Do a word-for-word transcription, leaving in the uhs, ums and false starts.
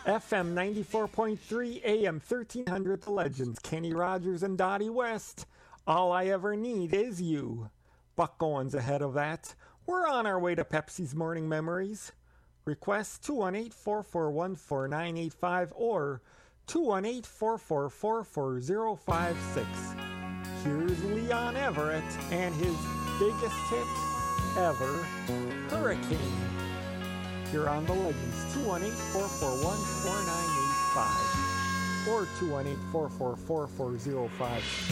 F M ninety-four point three, A M thirteen hundred, The Legends, Kenny Rogers and Dottie West. All I Ever Need Is You. Buck Owens ahead of that. We're on our way to Pepsi's Morning Memories. Request two one eight, four four one, four nine eight five or two one eight, four four four, four zero five six. Here's Leon Everett and his biggest hit ever, Hurricane. Here on The Legends, two one eight, four four one, four nine eight five or two one eight, four four four, four zero five six.